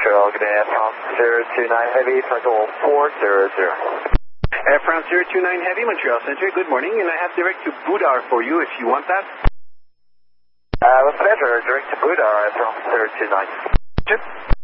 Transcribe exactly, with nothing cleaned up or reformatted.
Montreal, good day, Air France zero two nine Heavy, flight level four zero zero. Air France zero two nine Heavy, Montreal Center, good morning, and I have direct to Boudar for you if you want that. Uh, with pleasure, direct to Boudar, Air France zero two nine. Chip.